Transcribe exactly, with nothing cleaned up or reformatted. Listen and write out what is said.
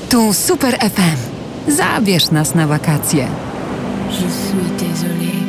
Tu Super F M. Zabierz nas na wakacje. Je suis désolée.